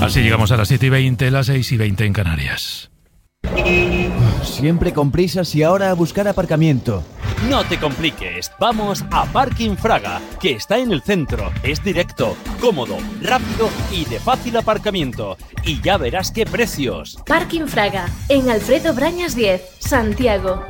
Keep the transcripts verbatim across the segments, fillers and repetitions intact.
Así llegamos a las siete y veinte, las seis y veinte en Canarias. Siempre con prisas y ahora a buscar aparcamiento. No te compliques, vamos a Parking Fraga, que está en el centro. Es directo, cómodo, rápido y de fácil aparcamiento. Y ya verás qué precios. Parking Fraga, en Alfredo Brañas diez, Santiago.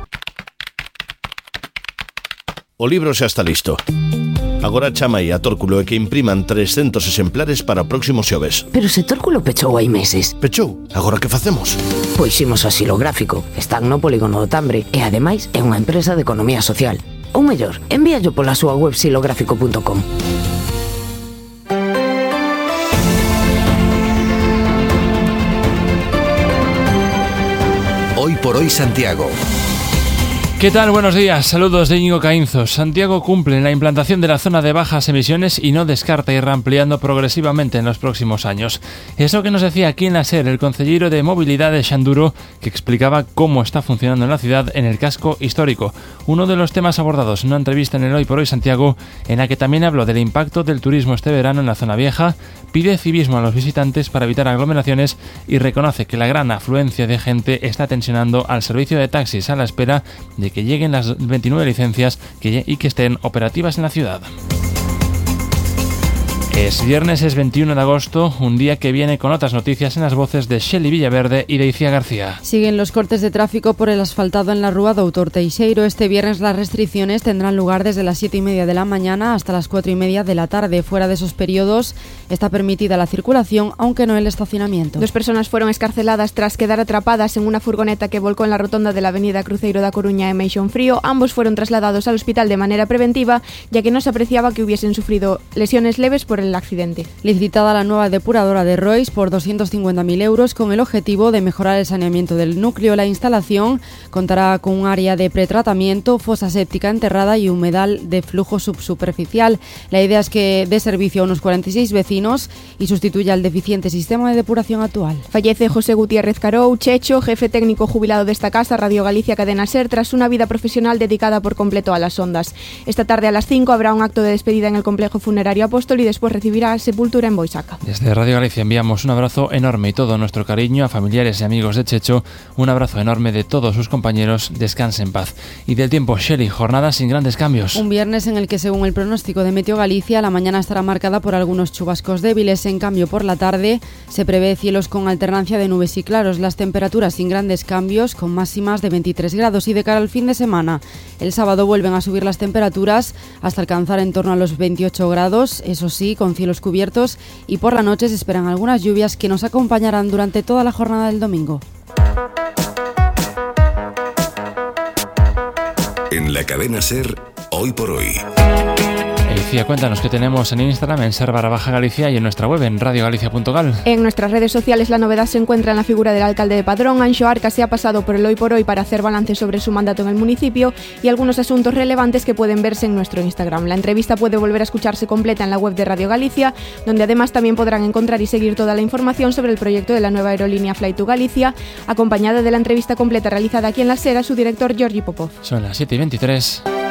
O libro xa está listo. Agora chama aí a Tórculo e que impriman trescentos exemplares para o próximo xoves. Pero se Tórculo pechou hai meses. Pechou? Agora que facemos? Pois imos a Xilográfico. Están no Polígono do Tambre e ademais é unha empresa de economía social. Ou mellor, envíallo pola súa web xilográfico punto com. Hoy por hoy Santiago. ¿Qué tal? Buenos días, saludos de Íñigo Caínzos. Santiago cumple en la implantación de la zona de bajas emisiones y no descarta ir ampliando progresivamente en los próximos años. Eso que nos decía aquí en la SER el concejero de Movilidad de Xanduro, que explicaba cómo está funcionando en la ciudad en el casco histórico. Uno de los temas abordados en una entrevista en el Hoy por Hoy Santiago, en la que también habló del impacto del turismo este verano en la zona vieja, pide civismo a los visitantes para evitar aglomeraciones y reconoce que la gran afluencia de gente está tensionando al servicio de taxis a la espera de que lleguen las veintinueve licencias que, y que estén operativas en la ciudad. Es viernes, es veintiuno de agosto, un día que viene con otras noticias en las voces de Xeli Villaverde y de Icía García. Siguen los cortes de tráfico por el asfaltado en la Rúa Doutor Teixeiro. Este viernes las restricciones tendrán lugar desde las siete y media de la mañana hasta las cuatro y media de la tarde. Fuera de esos periodos está permitida la circulación, aunque no el estacionamiento. Dos personas fueron escarceladas tras quedar atrapadas en una furgoneta que volcó en la rotonda de la avenida Cruzeiro da Coruña en Meixón Frío. Ambos fueron trasladados al hospital de manera preventiva, ya que no se apreciaba que hubiesen sufrido lesiones leves por el accidente. Licitada la nueva depuradora de Rois por doscientos cincuenta mil euros con el objetivo de mejorar el saneamiento del núcleo. La instalación contará con un área de pretratamiento, fosa séptica enterrada y humedal de flujo subsuperficial. La idea es que dé servicio a unos cuarenta y seis vecinos y sustituya el deficiente sistema de depuración actual. Fallece José Gutiérrez Carou, Checho, jefe técnico jubilado de esta casa, Radio Galicia Cadena Ser, tras una vida profesional dedicada por completo a las ondas. Esta tarde a las cinco habrá un acto de despedida en el complejo funerario Apóstol y después recibirá sepultura en Boisaca. Desde Radio Galicia enviamos un abrazo enorme y todo nuestro cariño a familiares y amigos de Checho, un abrazo enorme de todos sus compañeros, descanse en paz. Y del tiempo, Shelley, jornada sin grandes cambios. Un viernes en el que, según el pronóstico de Meteo Galicia, la mañana estará marcada por algunos chubascos débiles. En cambio, por la tarde se prevé cielos con alternancia de nubes y claros. Las temperaturas sin grandes cambios, con máximas de veintitrés grados. Y de cara al fin de semana, el sábado vuelven a subir las temperaturas hasta alcanzar en torno a los veintiocho grados, eso sí, con cielos cubiertos, y por la noche se esperan algunas lluvias que nos acompañarán durante toda la jornada del domingo. En la cadena SER, Hoy por Hoy. Icía, cuéntanos qué tenemos en Instagram, en Ser barra baja Galicia y en nuestra web en radio galicia punto gal. En nuestras redes sociales la novedad se encuentra en la figura del alcalde de Padrón. Anxo Arca se ha pasado por el Hoy por Hoy para hacer balance sobre su mandato en el municipio y algunos asuntos relevantes que pueden verse en nuestro Instagram. La entrevista puede volver a escucharse completa en la web de Radio Galicia, donde además también podrán encontrar y seguir toda la información sobre el proyecto de la nueva aerolínea Fly to Galicia, acompañada de la entrevista completa realizada aquí en la SER a su director Georgi Popov. Son las siete y veintitrés.